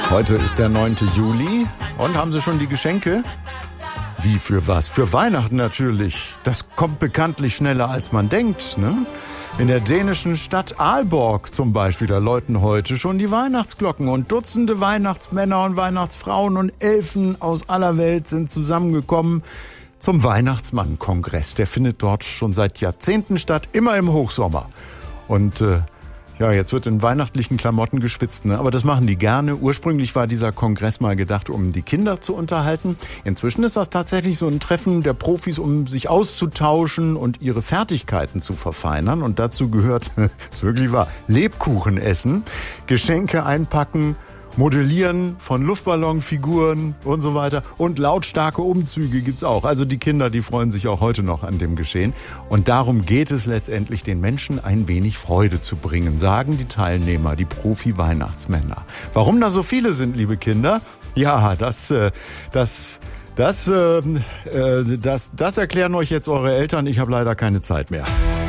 Heute ist der 9. Juli und haben Sie schon die Geschenke? Wie, für was? Für Weihnachten natürlich. Das kommt bekanntlich schneller als man denkt, ne? In der dänischen Stadt Aalborg zum Beispiel, da läuten heute schon die Weihnachtsglocken und Dutzende Weihnachtsmänner und Weihnachtsfrauen und Elfen aus aller Welt sind zusammengekommen zum Weihnachtsmann-Kongress. Der findet dort schon seit Jahrzehnten statt, immer im Hochsommer. Und jetzt wird in weihnachtlichen Klamotten geschwitzt, ne? Aber das machen die gerne. Ursprünglich war dieser Kongress mal gedacht, um die Kinder zu unterhalten. Inzwischen ist das tatsächlich so ein Treffen der Profis, um sich auszutauschen und ihre Fertigkeiten zu verfeinern. Und dazu gehört, ist wirklich wahr, Lebkuchen essen, Geschenke einpacken, Modellieren von Luftballonfiguren und so weiter. Und lautstarke Umzüge gibt's auch. Also die Kinder, die freuen sich auch heute noch an dem Geschehen. Und darum geht es letztendlich, den Menschen ein wenig Freude zu bringen, sagen die Teilnehmer, die Profi-Weihnachtsmänner. Warum da so viele sind, liebe Kinder? Ja, das erklären euch jetzt eure Eltern. Ich habe leider keine Zeit mehr.